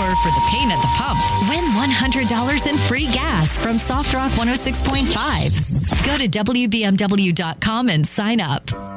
or for the pain at the pump. Win $100 in free gas from Soft Rock 106.5. Go to WBMW.com and sign up.